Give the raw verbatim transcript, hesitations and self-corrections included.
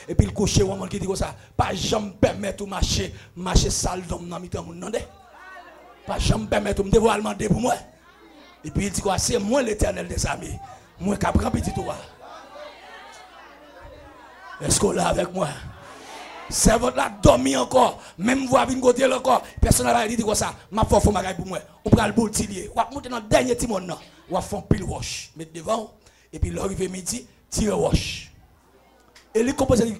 Et puis le cocher ou qui dit comme ça, pas jamais permettre de marcher, marcher sale d'homme dans mi-temps mon non. Pas jamais permettre de me devoir demander pour moi. Et puis il dit quoi, c'est moi l'Éternel des armées. Moi qui prend petit toi. Est-ce qu'on là avec moi? C'est votre là dormi encore, même vous avez une côté encore. Personne n'a dit comme ça, ma foi faut magaille pour moi. On prend le boule tilier. On va monter dans le dernier timon là. On va faire pile roche, mettre devant et puis l'arrivée midi, tirer roche. Et les composés